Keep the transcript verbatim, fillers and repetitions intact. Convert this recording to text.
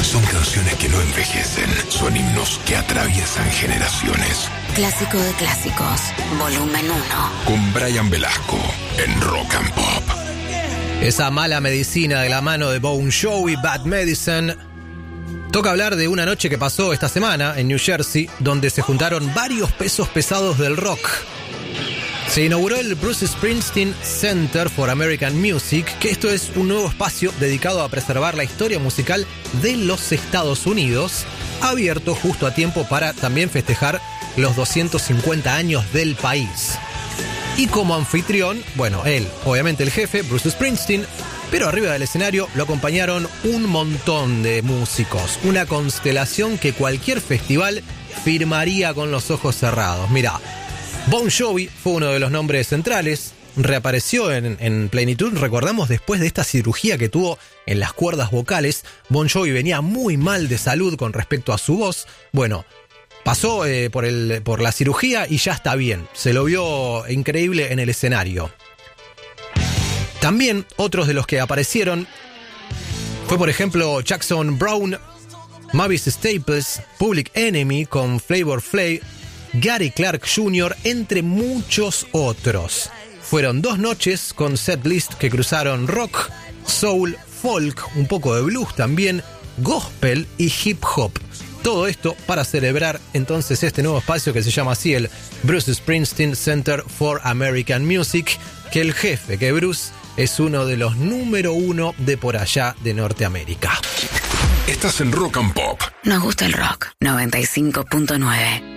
Son canciones que no envejecen, son himnos que atraviesan generaciones. Clásico de clásicos, volumen uno. Con Brian Velasco en Rock and Pop. Esa mala medicina de la mano de Bon Jovi, Bad Medicine. Toca hablar de una noche que pasó esta semana en New Jersey, donde se juntaron varios pesos pesados del rock. Se inauguró el Bruce Springsteen Center for American Music, que esto es un nuevo espacio dedicado a preservar la historia musical de los Estados Unidos, abierto justo a tiempo para también festejar los doscientos cincuenta años del país. Y como anfitrión, bueno, él, obviamente el jefe, Bruce Springsteen, pero arriba del escenario lo acompañaron un montón de músicos, una constelación que cualquier festival firmaría con los ojos cerrados. Mirá, Bon Jovi fue uno de los nombres centrales, reapareció en, en plenitud, recordamos, después de esta cirugía que tuvo en las cuerdas vocales. Bon Jovi venía muy mal de salud con respecto a su voz. Bueno, pasó eh, por, el, por la cirugía y ya está bien, se lo vio increíble en el escenario. También otros de los que aparecieron fue, por ejemplo, Jackson Browne, Mavis Staples, Public Enemy con Flavor Flav, Gary Clark junior, entre muchos otros. Fueron dos noches con setlist que cruzaron rock, soul, folk, un poco de blues también, gospel y hip hop. Todo esto para celebrar entonces este nuevo espacio que se llama así el Bruce Springsteen Center for American Music, que el jefe, que Bruce, es uno de los número uno de por allá de Norteamérica. Estás en Rock and Pop. Nos gusta el rock. noventa y cinco punto nueve.